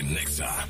en Nexa.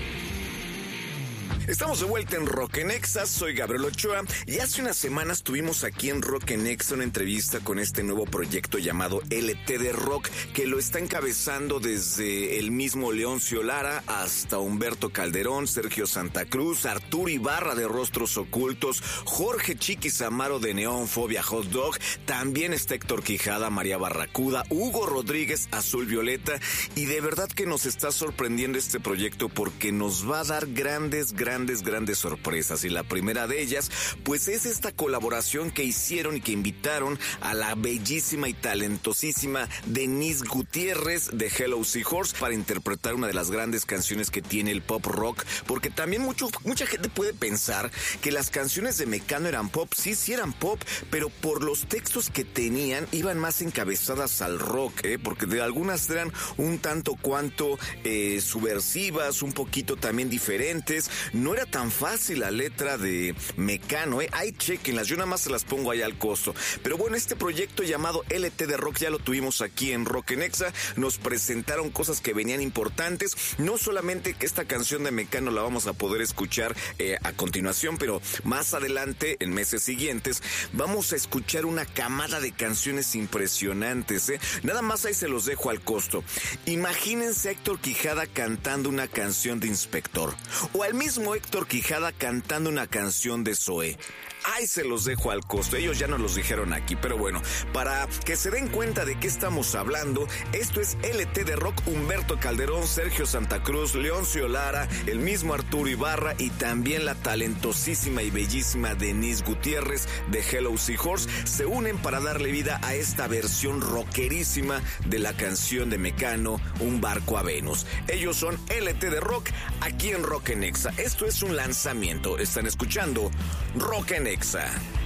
Estamos de vuelta en Rock en Nexa, soy Gabriel Ochoa y hace unas semanas tuvimos aquí en Rock en Nexa una entrevista con este nuevo proyecto llamado LTD Rock, que lo está encabezando desde el mismo Leoncio Lara hasta Humberto Calderón, Sergio Santa Cruz, Arturo Ibarra de Rostros Ocultos, Jorge Chiquis Amaro de Neón Fobia Hot Dog, también está Héctor Quijada, María Barracuda, Hugo Rodríguez, Azul Violeta, y de verdad que nos está sorprendiendo este proyecto porque nos va a dar grandes sorpresas, y la primera de ellas pues es esta colaboración que hicieron y que invitaron a la bellísima y talentosísima Denise Gutiérrez de Hello Seahorse para interpretar una de las grandes canciones que tiene el pop rock, porque también mucha gente puede pensar que las canciones de Mecano eran pop. Sí eran pop, pero por los textos que tenían iban más encabezadas al rock, porque de algunas eran un tanto cuanto subversivas, un poquito también diferentes. No era tan fácil la letra de Mecano, Ahí chequenlas, yo nada más se las pongo ahí al costo. Pero bueno, este proyecto llamado LTD Rock ya lo tuvimos aquí en Rock en Nexa. Nos presentaron cosas que venían importantes. No solamente que esta canción de Mecano la vamos a poder escuchar a continuación, pero más adelante, en meses siguientes, vamos a escuchar una camada de canciones impresionantes, Nada más ahí se los dejo al costo. Imagínense a Héctor Quijada cantando una canción de Inspector, o al mismo Héctor Quijada cantando una canción de Zoé. Ahí se los dejo al costo. Ellos ya nos los dijeron aquí, pero bueno, para que se den cuenta de qué estamos hablando, esto es LTD Rock, Humberto Calderón, Sergio Santa Cruz, Leoncio Lara, el mismo Arturo Ibarra y también la talentosísima y bellísima Denise Gutiérrez de Hello Seahorse se unen para darle vida a esta versión rockerísima de la canción de Mecano, Un Barco a Venus. Ellos son LTD Rock aquí en Rock en Nexa. Esto es un lanzamiento. Están escuchando Rock en Nexa.